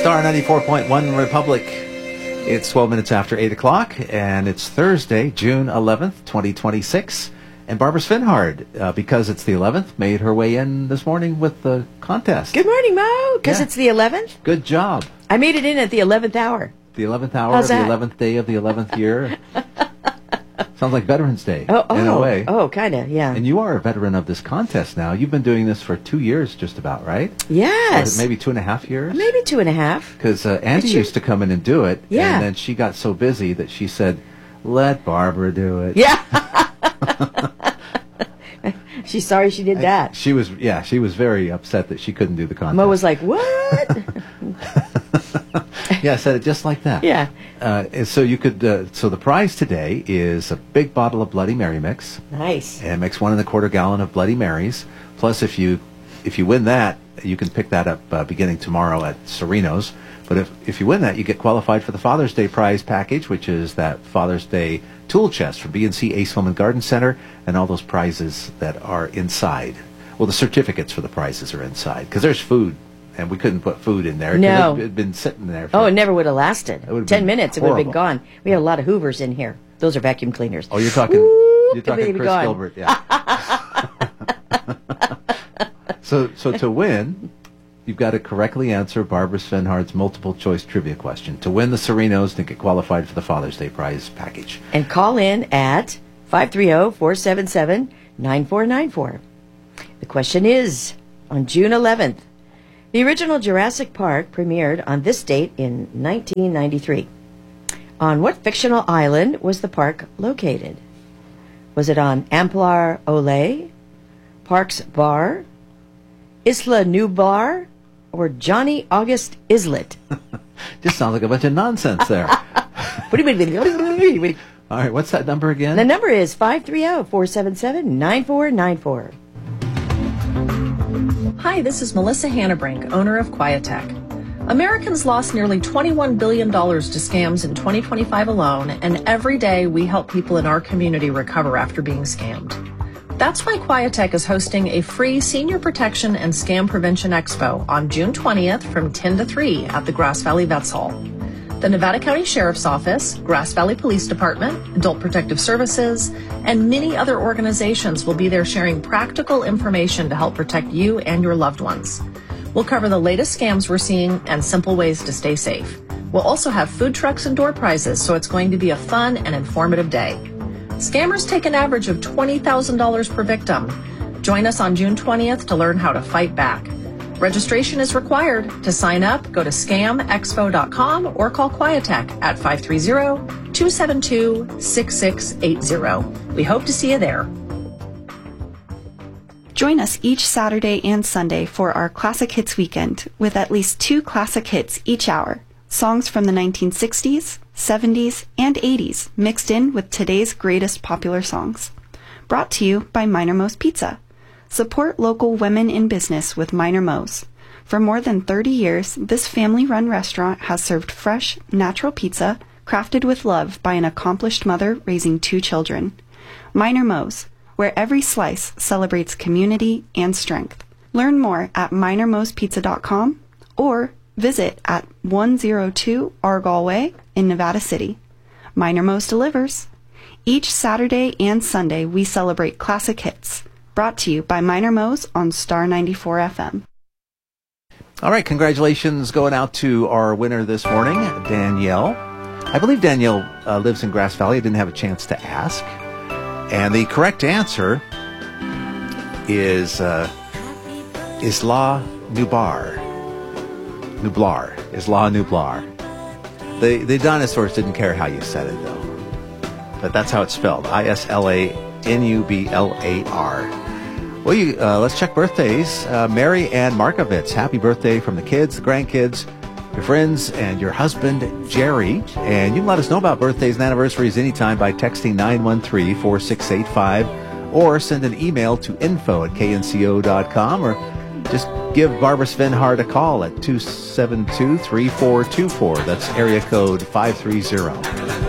Star 94.1 Republic. It's 12 minutes after 8 o'clock, and it's Thursday, June 11th, 2026. And Barbara Svinhard, because it's the 11th, made her way in this morning with the contest. Good morning, Mo, because it's the 11th. Good job. I made it in at the 11th hour. The 11th hour How's of that? the 11th day of the 11th year. Sounds like Veterans Day, in a way. Oh, kind of, yeah. And you are a veteran of this contest now. You've been doing this for 2 years, just about, right? Yes. Or maybe 2.5 years? Maybe 2.5. Because Andy used to come in and do it, Yeah. and then she got so busy that she said, let Barbara do it. Yeah. She's sorry she did that. She was very upset that she couldn't do the contest. Mo was like, what? Yeah, I said it just like that. Yeah. And so you could. So the prize today is a big bottle of Bloody Mary mix. Nice. And mix 1 1/4 gallon of Bloody Marys. Plus, if you win that, you can pick that up beginning tomorrow at Sereno's. But if you win that, you get qualified for the Father's Day prize package, which is that Father's Day tool chest from B&C Ace Home and Garden Center, and all those prizes that are inside. Well, the certificates for the prizes are inside because there's food. And we couldn't put food in there. No. It had been sitting there. Oh, it never would have lasted. 10 minutes, it would have been horrible. gone. We had a lot of Hoovers in here. Those are vacuum cleaners. Oh, you're talking Whoop, Chris gone. Gilbert, yeah. So to win, you've got to correctly answer Barbara Svinhard's multiple choice trivia question to win the Sereno's and get qualified for the Father's Day prize package. And call in at 530-477-9494. The question is, on June 11th, the original Jurassic Park premiered on this date in 1993. On what fictional island was the park located? Was it on Amplar Ole, Parks Bar, Isla Nublar, or Johnny August Islet? Just sounds like a bunch of nonsense there. All right, what's that number again? The number is 530-477-9494. Hi, this is Melissa Hannabrink, owner of Quietech. Americans lost nearly $21 billion to scams in 2025 alone, and every day we help people in our community recover after being scammed. That's why Quietech is hosting a free Senior Protection and Scam Prevention Expo on June 20th from 10 to 3 at the Grass Valley Vets Hall. The Nevada County Sheriff's Office, Grass Valley Police Department, Adult Protective Services, and many other organizations will be there sharing practical information to help protect you and your loved ones. We'll cover the latest scams we're seeing and simple ways to stay safe. We'll also have food trucks and door prizes, so it's going to be a fun and informative day. Scammers take an average of $20,000 per victim. Join us on June 20th to learn how to fight back. Registration is required. To sign up, go to scamexpo.com or call Quietech at 530-272-6680. We hope to see you there. Join us each Saturday and Sunday for our Classic Hits Weekend with at least 2 classic hits each hour. Songs from the 1960s, 70s, and 80s mixed in with today's greatest popular songs. Brought to you by Minor Mo's Pizza. Support local women in business with Minor Mo's. For more than 30 years, this family-run restaurant has served fresh, natural pizza crafted with love by an accomplished mother raising 2 children. Minor Mo's, where every slice celebrates community and strength. Learn more at minormospizza.com or visit at 102 Argall Way in Nevada City. Minor Mo's delivers. Each Saturday and Sunday, we celebrate classic hits. Brought to you by Minor Mo's on Star 94 FM. All right, congratulations going out to our winner this morning, Danielle. I believe Danielle lives in Grass Valley. I didn't have a chance to ask. And the correct answer is Isla Nublar. Isla Nublar. The dinosaurs didn't care how you said it, though. But that's how it's spelled. ISLANUBLAR. Well, let's check birthdays. Mary Ann Markovitz, happy birthday from the kids, the grandkids, your friends, and your husband, Jerry. And you can let us know about birthdays and anniversaries anytime by texting 913-4685 or send an email to info@knco.com or just give Barbara Svinhard a call at 272-3424. That's area code 530.